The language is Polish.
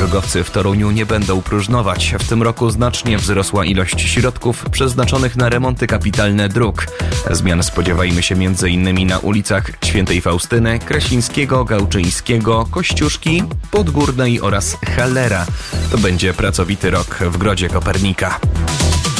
drogowcy w Toruniu nie będą próżnować. W tym roku znacznie wzrosła ilość środków przeznaczonych na remonty kapitalne dróg. Zmian spodziewajmy się m.in. na ulicach Świętej Faustyny, Krasińskiego, Gałczyńskiego, Kościuszki, Podgórnej oraz Hallera. To będzie pracowity rok w Grodzie Kopernika.